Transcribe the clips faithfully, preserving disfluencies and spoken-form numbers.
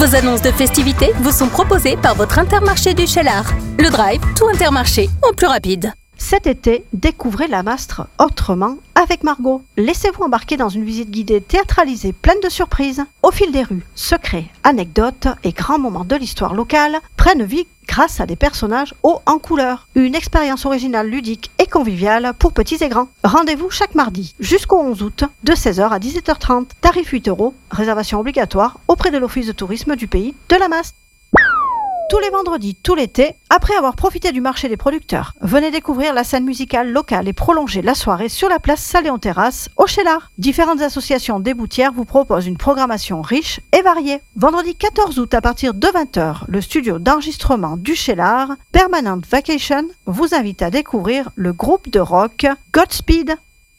Vos annonces de festivités vous sont proposées par votre Intermarché du Cheylard. Le Drive, tout Intermarché, en plus rapide. Cet été, découvrez la Mastre autrement avec Margot. Laissez-vous embarquer dans une visite guidée théâtralisée pleine de surprises. Au fil des rues, secrets, anecdotes et grands moments de l'histoire locale prennent vie grâce à des personnages hauts en couleur. Une expérience originale, ludique et conviviale pour petits et grands. Rendez-vous chaque mardi jusqu'au onze août de seize heures à dix-sept heures trente. Tarif huit euros, réservation obligatoire auprès de l'Office de tourisme du pays de la Mastre. Tous les vendredis, tout l'été, après avoir profité du marché des producteurs, venez découvrir la scène musicale locale et prolonger la soirée sur la place Saléon-Terrasse, au Cheylard. Différentes associations d'éboutières vous proposent une programmation riche et variée. Vendredi quatorze août à partir de vingt heures, le studio d'enregistrement du Cheylard, Permanent Vacation, vous invite à découvrir le groupe de rock Godspeed.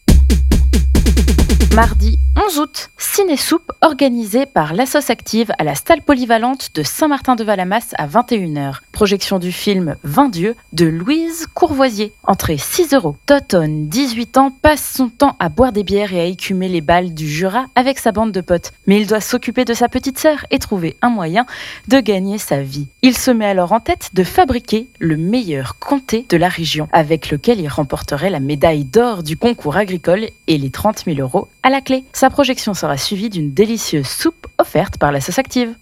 Mardi onze août, Ciné-Soupe organisé par l'Assos Active à la salle polyvalente de Saint-Martin-de-Valamas à vingt et une heures. Projection du film vingt dieux de Louise Courvoisier. Entrée six euros. Toton, dix-huit ans, passe son temps à boire des bières et à écumer les balles du Jura avec sa bande de potes. Mais il doit s'occuper de sa petite sœur et trouver un moyen de gagner sa vie. Il se met alors en tête de fabriquer le meilleur comté de la région, avec lequel il remporterait la médaille d'or du concours agricole et les trente mille euros à la clé. Sa projection sera suivie d'une délicieuse soupe offerte par l'Assos Active.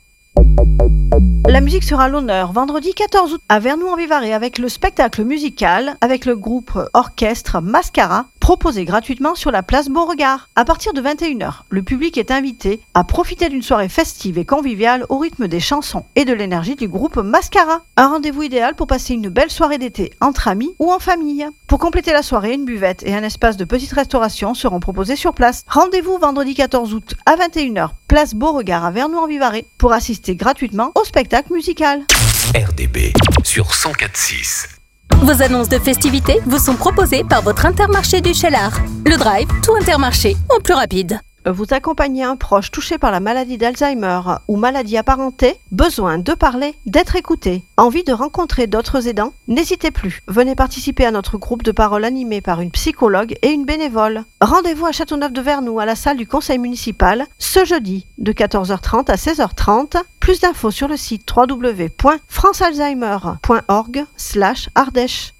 La musique sera à l'honneur vendredi quatorze août à Vernoux-en-Vivarais avec le spectacle musical avec le groupe orchestre Mascara proposé gratuitement sur la place Beauregard. À partir de vingt et une heures, le public est invité à profiter d'une soirée festive et conviviale au rythme des chansons et de l'énergie du groupe Mascara. Un rendez-vous idéal pour passer une belle soirée d'été entre amis ou en famille. Pour compléter la soirée, une buvette et un espace de petite restauration seront proposés sur place. Rendez-vous vendredi quatorze août à vingt et une heures, place Beauregard à Vernoux-en-Vivarais pour assister gratuitement au spectacle musical. R D B sur cent quatre virgule six. Vos annonces de festivités vous sont proposées par votre Intermarché du Cheylard. Le Drive, tout Intermarché, en plus rapide. Vous accompagnez un proche touché par la maladie d'Alzheimer ou maladie apparentée, besoin de parler, d'être écouté, envie de rencontrer d'autres aidants? N'hésitez plus, venez participer à notre groupe de parole animé par une psychologue et une bénévole. Rendez-vous à Châteauneuf-de-Vernoux à la salle du conseil municipal ce jeudi de quatorze heures trente à seize heures trente. Plus d'infos sur le site w w w point france alzheimer point org slash ardèche.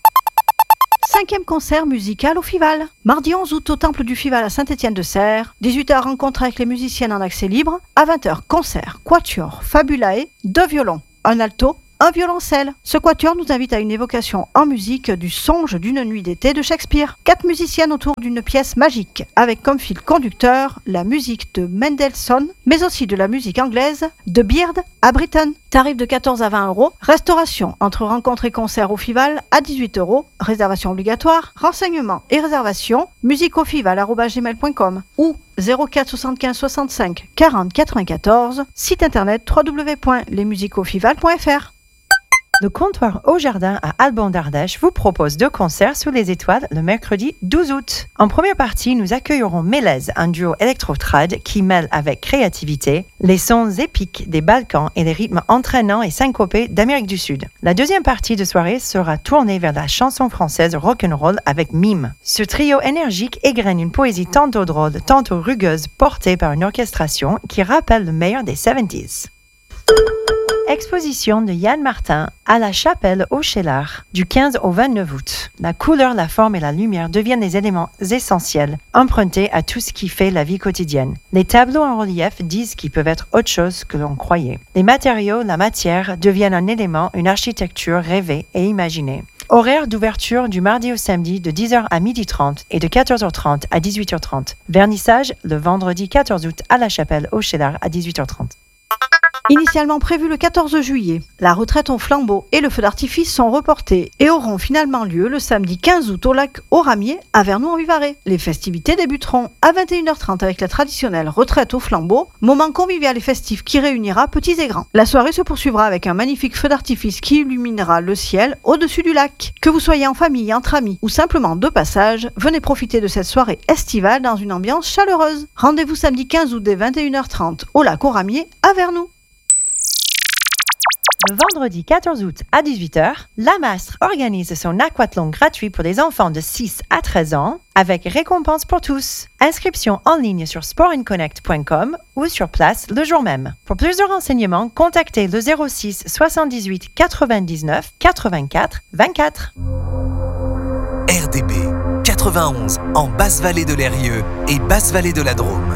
Cinquième concert musical au Fival. Mardi onze août au Temple du Fival à Saint-Étienne-de-Serres. dix-huit heures rencontre avec les musiciennes en accès libre. À vingt heures concert, quatuor, fabulae, deux violons, un alto, un violoncelle. Ce quatuor nous invite à une évocation en musique du songe d'une nuit d'été de Shakespeare. Quatre musiciennes autour d'une pièce magique, avec comme fil conducteur la musique de Mendelssohn, mais aussi de la musique anglaise, de Beard à Britten. Tarif de quatorze à vingt euros. Restauration entre rencontre et concert au Fival à dix-huit euros. Réservation obligatoire. Renseignements et réservations musiqueaufival arobase gmail point com ou zéro quatre soixante-quinze soixante-cinq quarante quatre-vingt-quatorze. Site internet w w w point les musiques au fival point f r. Le comptoir Au Jardin à Alban d'Ardèche vous propose deux concerts sous les étoiles le mercredi douze août. En première partie, nous accueillerons Mélèze, un duo électro-trad qui mêle avec créativité les sons épiques des Balkans et les rythmes entraînants et syncopés d'Amérique du Sud. La deuxième partie de soirée sera tournée vers la chanson française rock'n'roll avec Mime. Ce trio énergique égrène une poésie tantôt drôle, tantôt rugueuse, portée par une orchestration qui rappelle le meilleur des soixante-dix. Exposition de Yann Martin à la Chapelle au Cheylard du quinze au vingt-neuf août. La couleur, la forme et la lumière deviennent des éléments essentiels, empruntés à tout ce qui fait la vie quotidienne. Les tableaux en relief disent qu'ils peuvent être autre chose que l'on croyait. Les matériaux, la matière deviennent un élément, une architecture rêvée et imaginée. Horaire d'ouverture du mardi au samedi de dix heures à midi trente et de quatorze heures trente à dix-huit heures trente. Vernissage le vendredi quatorze août à la Chapelle au Cheylard à dix-huit heures trente. Initialement prévu le quatorze juillet, la retraite au flambeau et le feu d'artifice sont reportés et auront finalement lieu le samedi quinze août au lac Oramier à Vernoux-en-Vivarais. Les festivités débuteront à vingt et une heures trente avec la traditionnelle retraite au flambeau, moment convivial et festif qui réunira petits et grands. La soirée se poursuivra avec un magnifique feu d'artifice qui illuminera le ciel au-dessus du lac. Que vous soyez en famille, entre amis ou simplement de passage, venez profiter de cette soirée estivale dans une ambiance chaleureuse. Rendez-vous samedi quinze août dès vingt et une heures trente au lac Oramier à Vernoux. Le vendredi quatorze août à dix-huit heures, La Mastre organise son aquathlon gratuit pour les enfants de six à treize ans avec récompense pour tous. Inscription en ligne sur sport in connect point com ou sur place le jour même. Pour plus de renseignements, contactez le zéro six soixante-dix-huit quatre-vingt-dix-neuf quatre-vingt-quatre vingt-quatre. R D B quatre-vingt-onze en Basse-Vallée de l'Eyrieux et Basse-Vallée de la Drôme.